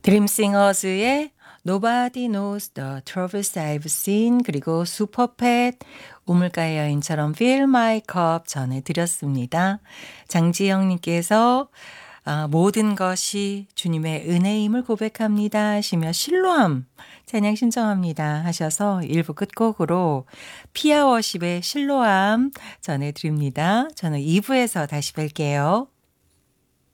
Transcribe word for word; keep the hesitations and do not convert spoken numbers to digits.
드림싱어즈의 Nobody Knows the Troubles I've Seen 그리고 슈퍼팻 우물가의 여인처럼 Fill My Cup 전해드렸습니다. 장지영님께서 아, 모든 것이 주님의 은혜임을 고백합니다 하시며 실로암 찬양 신청합니다 하셔서 일 부 끝곡으로 피아워십의 실로암 전해드립니다. 저는 이 부에서 다시 뵐게요.